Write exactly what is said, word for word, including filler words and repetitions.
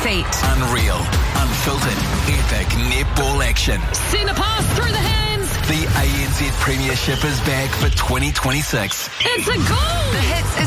feet. Unreal, unfiltered, epic netball action. Send a pass through the hands. The A N Z Premiership is back for twenty twenty-six. It's a goal. The Hits is